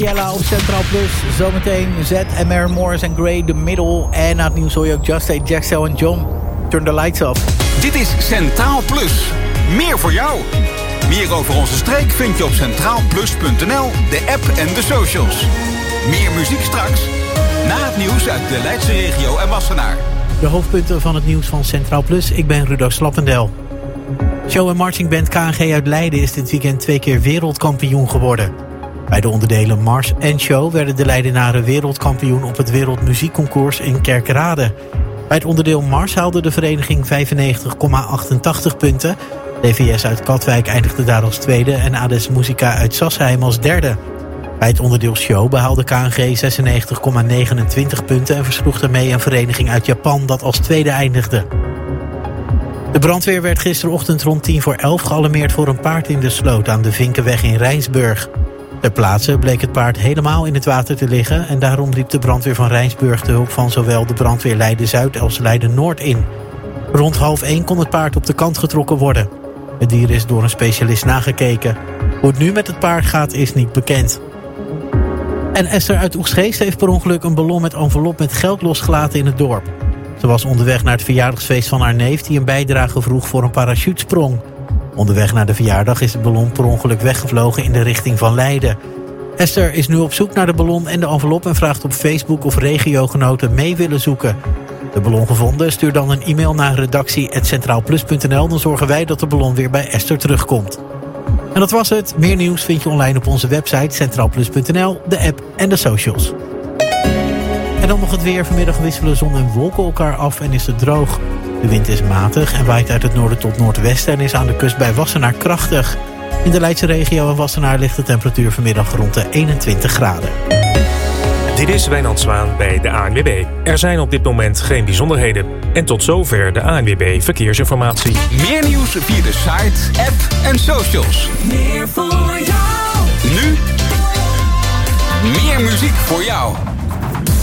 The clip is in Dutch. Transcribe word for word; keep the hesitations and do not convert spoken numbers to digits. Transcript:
Mariella op Centraal Plus. Zometeen Z en Maren Morris en Grey, The Middle. En na het nieuws hoor je ook Just A, Jaxel en John. Turn the lights off. Dit is Centraal Plus. Meer voor jou. Meer over onze streek vind je op centraal plus punt n l, de app en de socials. Meer muziek straks. Na het nieuws uit de Leidse regio en Wassenaar. De hoofdpunten van het nieuws van Centraal Plus. Ik ben Rudo Slappendel. Show en marchingband K N G uit Leiden is dit weekend twee keer wereldkampioen geworden. Bij de onderdelen Mars en Show werden de Leidenaren wereldkampioen op het Wereldmuziekconcours in Kerkrade. Bij het onderdeel Mars haalde de vereniging vijfennegentig komma achtentachtig punten. D V S uit Katwijk eindigde daar als tweede en Ades Musica uit Sassheim als derde. Bij het onderdeel Show behaalde K N G zesennegentig komma negenentwintig punten en versloeg daarmee een vereniging uit Japan dat als tweede eindigde. De brandweer werd gisterochtend rond tien voor elf gealarmeerd voor een paard in de sloot aan de Vinkenweg in Rijnsburg. Ter plaatse bleek het paard helemaal in het water te liggen en daarom riep de brandweer van Rijnsburg de hulp van zowel de brandweer Leiden-Zuid als Leiden-Noord in. Rond half één kon het paard op de kant getrokken worden. Het dier is door een specialist nagekeken. Hoe het nu met het paard gaat is niet bekend. En Esther uit Oegstgeest heeft per ongeluk een ballon met envelop met geld losgelaten in het dorp. Ze was onderweg naar het verjaardagsfeest van haar neef die een bijdrage vroeg voor een parachutesprong. Onderweg naar de verjaardag is de ballon per ongeluk weggevlogen in de richting van Leiden. Esther is nu op zoek naar de ballon en de envelop en vraagt op Facebook of regiogenoten mee willen zoeken. De ballon gevonden, stuur dan een e-mail naar redactie apenstaartje centraal plus punt n l. Dan zorgen wij dat de ballon weer bij Esther terugkomt. En dat was het. Meer nieuws vind je online op onze website centraal plus punt n l, de app en de socials. En dan nog het weer. Vanmiddag wisselen zon en wolken elkaar af en is het droog. De wind is matig en waait uit het noorden tot noordwesten en is aan de kust bij Wassenaar krachtig. In de Leidse regio en Wassenaar ligt de temperatuur vanmiddag rond de eenentwintig graden. Dit is Wijnand Zwaan bij de A N W B. Er zijn op dit moment geen bijzonderheden. En tot zover de A N W B Verkeersinformatie. Meer nieuws via de site, app en socials. Meer voor jou. Nu meer muziek voor jou.